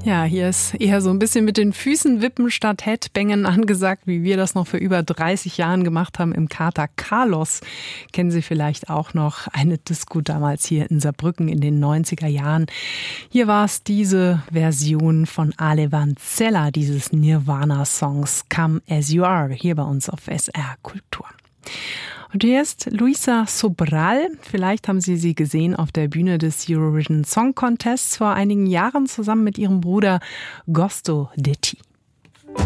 Ja, hier ist eher so ein bisschen mit den Füßen wippen statt Headbangen angesagt, wie wir das noch vor über 30 Jahren gemacht haben im Kater Carlos. Kennen Sie vielleicht auch noch, eine Disco damals hier in Saarbrücken in den 90er Jahren. Hier war es diese Version von Ale Vancella, dieses Nirvana-Songs Come As You Are, hier bei uns auf SR Kultur. Und hier ist Luisa Sobral. Vielleicht haben Sie sie gesehen auf der Bühne des Eurovision Song Contests vor einigen Jahren zusammen mit ihrem Bruder Gosto Detti.